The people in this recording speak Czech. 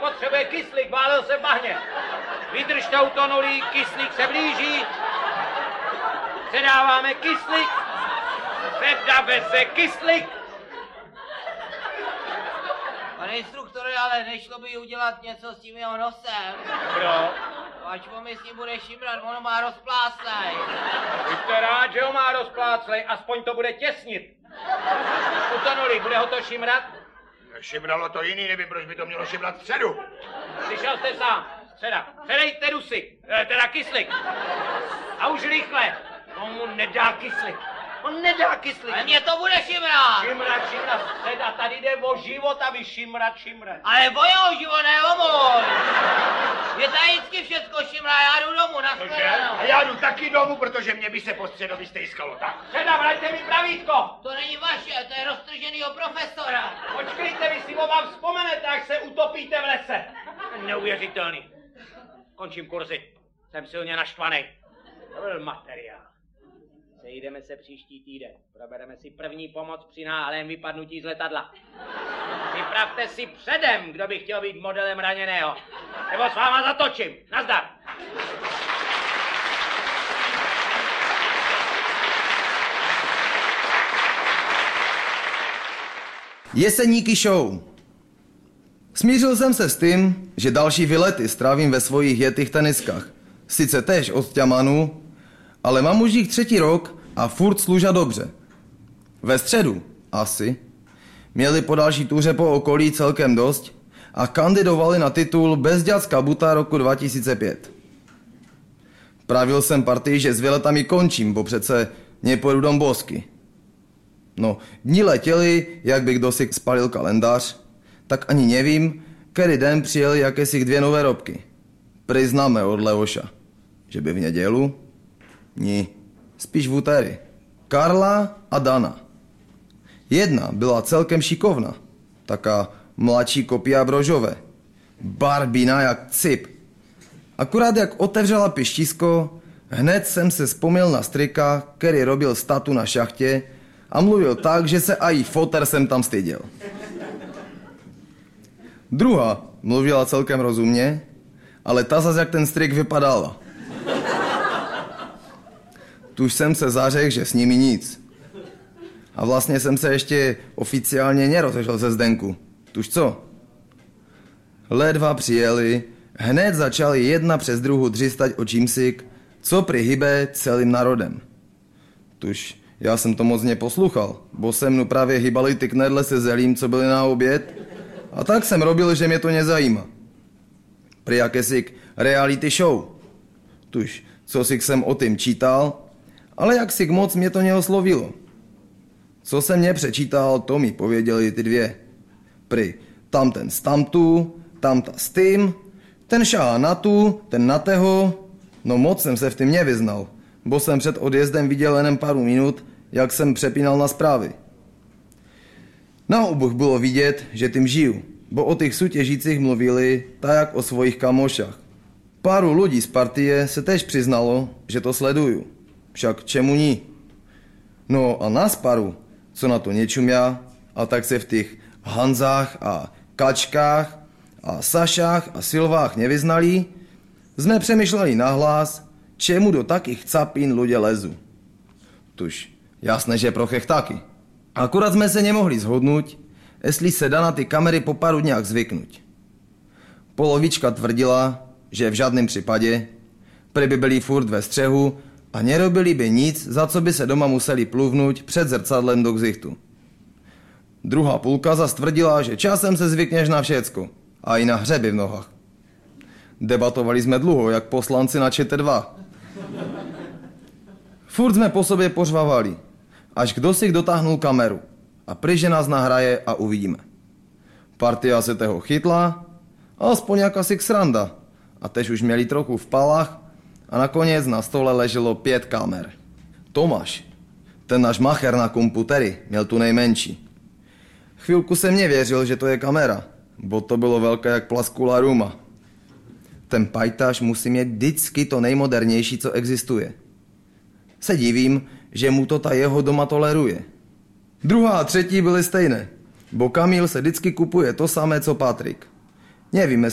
potřebuje kyslík, válel se v bahně. Vydržte utonulý, kyslík se blíží. Předáváme kyslík. Předáme se kyslík. Pane instruktore, ale nešlo by udělat něco s tím jeho nosem. Proč? Ať po mi s ním bude šimrat, ono má rozpláslej. Buďte rád, že ho má rozpláclej, aspoň to bude těsnit. Utonulý, bude ho to šimrat? Šimralo to jiný, nevím, proč by to mělo šimrat středu. Slyšel jste sám. Středa. Předejte dusy. Teda kyslík. A už rychle. Tomu nedá kyslík. On nedá kyslík. Ale mě to bude šimrat. Šimrat. Středa, tady jde o život a vy šimrat. Ale o jeho život, ne o můj. Je tady vždycky všecko šimrá, já jdu domů, na shledanou. A já jdu taky domů, protože mě by se po středovi stejskalo, tak. Středa, vraťte mi pravítko. To není vaše, to je roztrženýho profesora. Počkejte, vy si oba vzpomenete, až se utopíte v lese. Neuvěřitelný. Končím kurzy. Jsem silně naštvaný. To byl materiál. Sejdeme se příští týden. Probereme si první pomoc při náhlém vypadnutí z letadla. Připravte si předem, kdo by chtěl být modelem raněného. Nebo s váma zatočím. Nazdar. Jeseníky show. Smířil jsem se s tím, že další výlety strávím ve svojich jetých teniskách. Sice též od ťamanu, ale mám už jich 3. rok a furt služa dobře. Ve středu, asi, měli po další túře po okolí celkem dost a kandidovali na titul Bezďacká buta roku 2005. Pravil jsem partii, že s výletami končím, bo přece nepojedu dom bosky. No, dní letěli, jak by kdo si spalil kalendář, tak ani nevím, který den přijeli jakési 2 nové robky. Priznáme od Leoša, že by v nedělu? Ní, spíš v úterý. Karla a Dana. Jedna byla celkem šikovná, taká mladší kopia Brožové. Barbina jak cip. Akurát jak otevřela pištisko, hned jsem se vzpomněl na strika, který robil statu na šachtě a mluvil tak, že se aj foter jsem tam styděl. Druhá mluvila celkem rozumně, ale ta zas jak ten strik vypadala. Tuž jsem se zařekl, že s nimi nic. A vlastně jsem se ještě oficiálně nerozešel ze Zdenku. Tuž co? Ledva přijeli, hned začali jedna přes druhou dřistať o čímsik, co prihybe celým národem. Tuž já jsem to moc neposluchal, bo se mnou právě hýbali ty knedle se zelím, co byly na oběd, a tak jsem robil, že mě to nezajíma. Pri jakési reality show. Tuž, co si jsem o tím čítal, ale jak si moc mě to neoslovilo. Co jsem nepřečítal, to mi pověděli ty 2. Pri tamten z tamtu, tamta s tím, ten šahá na tu, ten na teho. No moc jsem se v tím nevyznal, bo jsem před odjezdem viděl jenom pár minut, jak jsem přepínal na zprávy. Na oboch bylo vidět, že tím žiju, bo o těch soutěžících mluvili tak jak o svojich kamošách. Páru lidí z partie se tež přiznalo, že to sleduju. Však čemu ní? No a nás paru, co na to nečumia, a tak se v těch Hanzách a Kačkách a Sašách a Silvách nevyznali, jsme přemýšleli nahlas, čemu do takých capín ľudia lezu. Tuž, jasné, že pro chechtáky. Akurát jsme se nemohli zhodnout, jestli se dá na ty kamery po paru dňách zvyknout. Polovička tvrdila, že v žádném případě, prý byli furt ve střehu a nerobili by nic, za co by se doma museli pluvnout před zrcadlem do ksichtu. Druhá půlka zas tvrdila, že časem se zvykneš na všecko a i na hřeby v nohách. Debatovali jsme dlouho, jak poslanci na ČT2. Furt jsme po sobě pořvávali, až kdo si dotáhnul kameru a pryže nás nahraje a uvidíme. Partia se toho chytla, alespoň jakási sranda, a tež už měli trochu v palách a nakonec na stole leželo 5 kamer. Tomáš, ten náš macher na komputery, měl tu nejmenší. Chvilku jsem nevěřil, že to je kamera, bo to bylo velké jak plaskula ruma. Ten pajtaš musí mít vždycky to nejmodernější, co existuje. Se divím, že mu to ta jeho doma toleruje. Druhá a třetí byly stejné, bo Kamil se vždycky kupuje to samé, co Patrik. Nevíme,